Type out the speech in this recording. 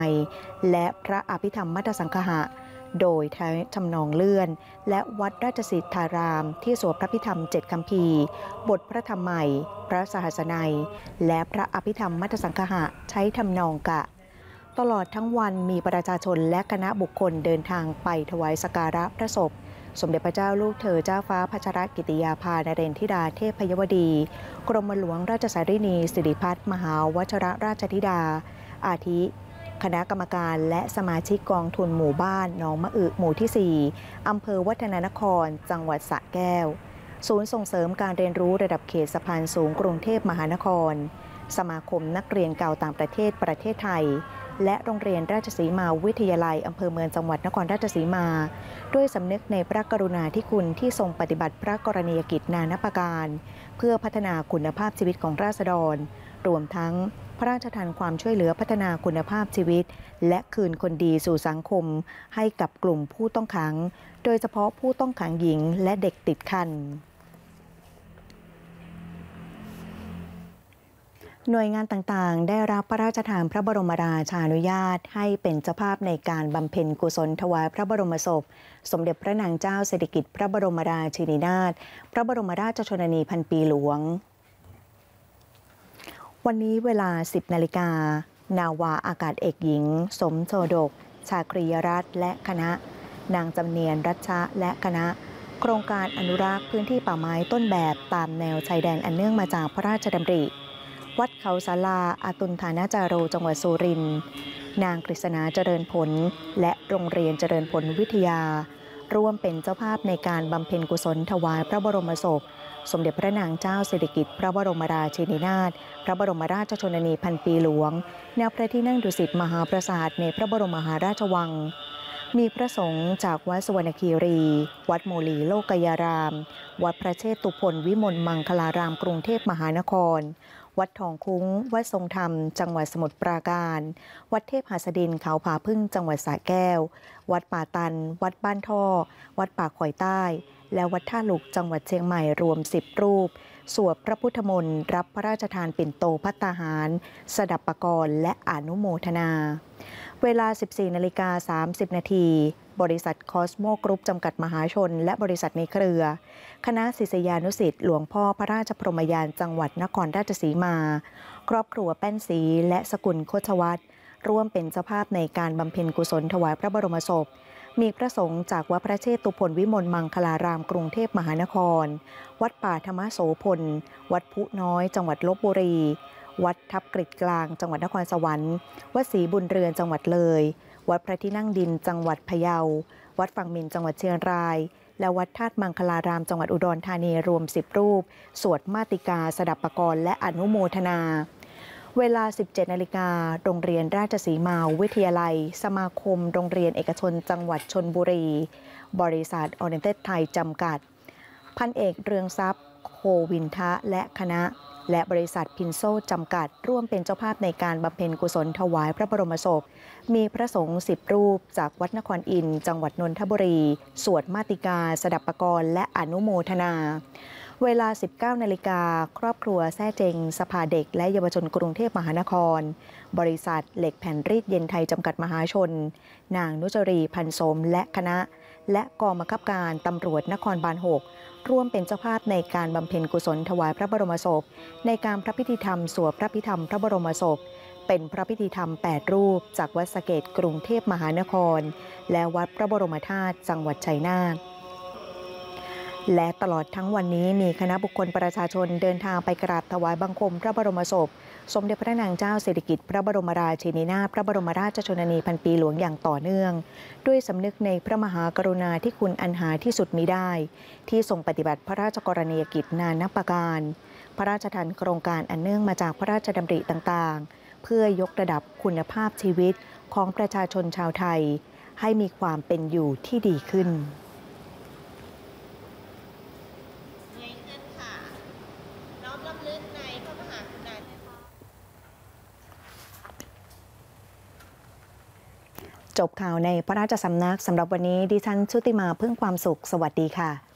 และพระอภิธรรมมัทธสังฆะโดยใช้ทำนองเลื่อนและวัดราชสิทธารามที่สวดพระพิธรรม7 คัมภีร์บทพระธรรมใหม่พระสหัสนัยและพระอภิธรรมมัทธสังฆะใช้ทำนองกะตลอดทั้งวันมีประชาชนและคณะบุคคลเดินทางไปถวายสักการะพระศพสมเด็จพระเจ้าลูกเธอเจ้าฟ้าพัชรกิติยาภานเรนธิดาเทพยวดีกรมหลวงราชสารินีสิริพัฒน์มหาวชรราชธิดาอาทิคณะกรรมการและสมาชิกกองทุนหมู่บ้านหนองมะอึหมู่ที่ 4 อำเภอวัฒนานครจังหวัดสระแก้วศูนย์ส่งเสริมการเรียนรู้ระดับเขตสะพานสูงกรุงเทพมหานครสมาคมนักเรียนเก่าต่างประเทศประเทศไทยและโรงเรียนราชสีมาวิทยาลัยอำเภอเมืองจังหวัดนครราชสีมาด้วยสำนึกในพระกรุณาธิคุณที่ทรงปฏิบัติพระกรณียกิจนานาประการเพื่อพัฒนาคุณภาพชีวิตของราษฎรรวมทั้งพระราชทานความช่วยเหลือพัฒนาคุณภาพชีวิตและคืนคนดีสู่สังคมให้กับกลุ่มผู้ต้องขังโดยเฉพาะผู้ต้องขังหญิงและเด็กติดครรภ์หน่วยงานต่างๆได้รับพระราชทานพระบรมราชานุญาตให้เป็นเจ้าภาพในการบำเพ็ญกุศลถวายพระบรมศพสมเด็จพระนางเจ้าสิริกิติ์พระบรมราชินีนาถพระบรมราชชนนีพันปีหลวงวันนี้เวลา 10 นาฬิกานาวาอากาศเอกหญิงสมโชดกชาครียรัตน์และคณะนางจำเนียนรัชะและคณะโครงการอนุรักษ์พื้นที่ป่าไม้ต้นแบบตามแนวชายแดนอันเนื่องมาจากพระราชดำริวัดเขาศาลาอาตุลฐานาจาโรจังหวัดสุรินทร์นางกฤษณาเจริญผลและโรงเรียนเจริญผลวิทยาร่วมเป็นเจ้าภาพในการบำเพ็ญกุศลถวายพระบรมศพสมเด็จพระนางเจ้าสิริกิติ์พระบรมราชินีนาถพระบรมราชชนนีพันปีหลวงณพระที่นั่งดุสิตมหาปราสาทในพระบรมมหาราชวังมีพระสงฆ์จากวัดสุวรรณคีรีวัดโมลีโลกยารามวัดพระเชตุพนวิมลมังคลารามกรุงเทพมหานครวัดทองคุ้งวัดทรงธรรมจังหวัดสมุทรปราการวัดเทพหัสดินเขาผาพึ่งจังหวัดสระแก้ววัดป่าตันวัดบ้านท่อวัดป่าข่อยใต้และวัดท่าหลุกจังหวัดเชียงใหม่รวม10 รูปสวดพระพุทธมนต์รับพระราชทานปิ่นโตภัตตาหารสดับปกรณ์และอนุโมทนาเวลา 14:30 นาทีบริษัทคอสโมกรุ๊ปจำกัดมหาชนและบริษัทในเครือคณะศิษยานุศิษย์หลวงพ่อพระราชพรหมยานจังหวัดนครราชสีมาครอบครัวแป้นศรีและสกุลโคชวัฒน์ร่วมเป็นเจ้าภาพในการบำเพ็ญกุศลถวายพระบรมศพมีพระสงฆ์จากวัดพระเชตุพนวิมลมังคลารามกรุงเทพมหานครวัดป่าธรรมโสพลวัดพุน้อยจังหวัดลพบุรีวัดทับกฤษกลางจังหวัดนครสวรรค์วัดศรีบุญเรือนจังหวัดเลยวัดพระที่นั่งดินจังหวัดพะเยาวัดฝั่งมินจังหวัดเชียงรายและวัดธาตุมังคลารามจังหวัดอุดรธานีรวม10 รูปสวดมาติกาสดับปกรณ์และอนุโมทนาเวลา 17 นาฬิกาโรงเรียนราชสีมาวิทยาลัยสมาคมโรงเรียนเอกชนจังหวัดชลบุรีบริษัทออเรนเต็ดไทยจำกัดพันเอกเรืองทรัพย์โควินทะและคณะและบริษัทพินโซจำกัดร่วมเป็นเจ้าภาพในการบำเพ็ญกุศลถวายพระบรมศพมีพระสงฆ์10 รูปจากวัดนครอินทร์จังหวัดนนทบุรีสวดมาติกาสดับปกรณ์และอนุโมทนาเวลา 19 นาฬิกาครอบครัวแซ่เจงสภาเด็กและเยาวชนกรุงเทพมหานครบริษัทเหล็กแผ่นรีดเย็นไทยจำกัดมหาชนนางนุจรีพันสมและคณะและกองบังคับการตำรวจนครบาล 6ร่วมเป็นเจ้าภาพในการบำเพ็ญกุศลถวายพระบรมศพในการพระพิธีธรรมสวดพระพิธรรมพระบรมศพเป็นพระพิธีธรรม8 รูปจากวัดสะเกษกรุงเทพมหานครและวัดพระบรมธาตุจังหวัดชัยนาทและตลอดทั้งวันนี้มีคณะบุคคลประชาชนเดินทางไปกราบถวายบังคมพระบรมศพสมเด็จพระนางเจ้าสิริกิติ์พระบรมราชินีนาถพระบรมราชชนนีพันปีหลวงอย่างต่อเนื่องด้วยสำนึกในพระมหากรุณาธิคุณอันหาที่สุดมิได้ที่ทรงปฏิบัติพระราชกรณียกิจนานาประการพระราชทานโครงการอันเนื่องมาจากพระราชดำริต่างๆเพื่อยกระดับคุณภาพชีวิตของประชาชนชาวไทยให้มีความเป็นอยู่ที่ดีขึ้นจบข่าวในพระราชสำนักสำหรับวันนี้ดิฉันชุติมาพึ่งความสุขสวัสดีค่ะ